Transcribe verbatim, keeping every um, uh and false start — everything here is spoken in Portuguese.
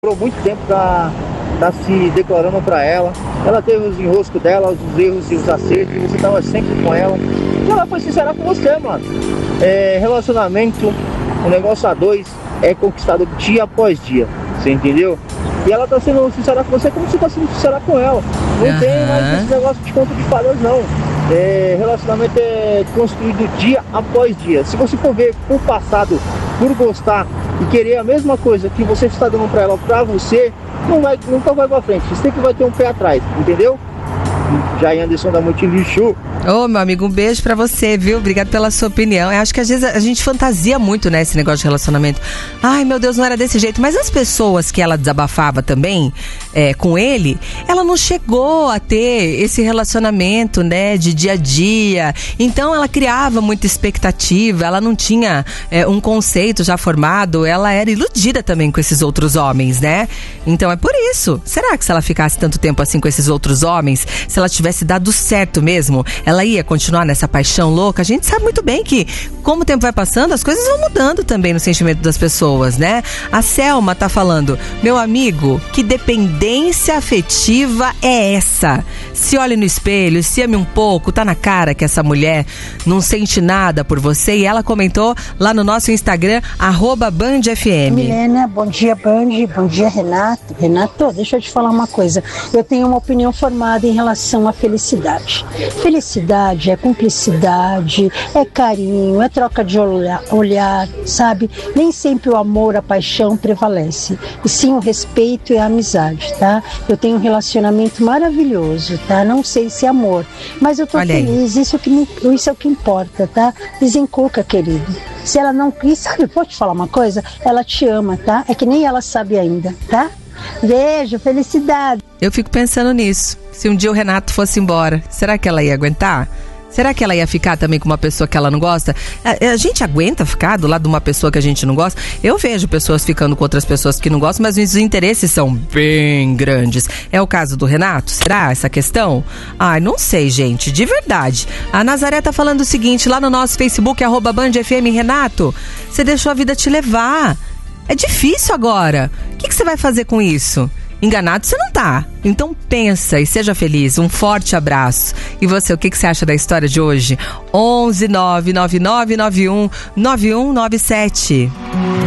demorou muito tempo pra estar tá se declarando pra ela. Ela teve os enroscos dela, os erros e os acertos, e você tava sempre com ela. E ela foi sincera com você, mano. É, relacionamento, o negócio a dois é conquistado dia após dia, você entendeu? E ela tá sendo sincera com você como você tá sendo sincera com ela. Não uhum. tem mais esse negócio de conto de fadas, não. É, relacionamento é construído dia após dia. Se você for ver por passado, por gostar e querer a mesma coisa que você está dando pra ela, pra você, não vai, nunca vai pra frente. Você tem que vai ter um pé atrás, entendeu? Jair Anderson da Multilixo. Ô, meu amigo, um beijo pra você, viu? Obrigado pela sua opinião. Eu acho que às vezes a gente fantasia muito, né, esse negócio de relacionamento. Ai, meu Deus, não era desse jeito. Mas as pessoas que ela desabafava também, é, com ele, ela não chegou a ter esse relacionamento, né, de dia a dia. Então ela criava muita expectativa, ela não tinha é, um conceito já formado, ela era iludida também com esses outros homens, né? Então é por isso. Será que se ela ficasse tanto tempo assim com esses outros homens, se ela tivesse dado certo mesmo, ela ia continuar nessa paixão louca? A gente sabe muito bem que, como o tempo vai passando, as coisas vão mudando também no sentimento das pessoas, né? A Selma tá falando: meu amigo, que dependência afetiva é essa? Se olhe no espelho, se ame um pouco, tá na cara que essa mulher não sente nada por você. E ela comentou lá no nosso Instagram, arroba Band F M. Milena, bom dia Band, bom dia Renato. Renato, deixa eu te falar uma coisa. Eu tenho uma opinião formada em relação à felicidade. Felicidade é cumplicidade, é carinho, é troca de olhar, olhar, sabe? Nem sempre o amor, a paixão prevalece, e sim o respeito e a amizade, tá? Eu tenho um relacionamento maravilhoso, tá? Não sei se é amor, mas eu tô Olha feliz, isso, que me, isso é o que importa, tá? Desencuca, querido. Se ela não quis, sabe, pode te falar uma coisa? Ela te ama, tá? É que nem ela sabe ainda, tá? Beijo, felicidade. Eu fico pensando nisso. Se um dia o Renato fosse embora, será que ela ia aguentar? Será que ela ia ficar também com uma pessoa que ela não gosta? A, a gente aguenta ficar do lado de uma pessoa que a gente não gosta? Eu vejo pessoas ficando com outras pessoas que não gostam, mas os interesses são bem grandes. É o caso do Renato? Será essa questão? Ai, não sei, gente, de verdade. A Nazaré tá falando o seguinte, lá no nosso Facebook, arroba Band F M, Renato, você deixou a vida te levar. É difícil agora. O que, que você vai fazer com isso? Enganado você não tá. Então pensa e seja feliz. Um forte abraço. E você, o que, que você acha da história de hoje? onze nove nove nove nove um nove um nove sete.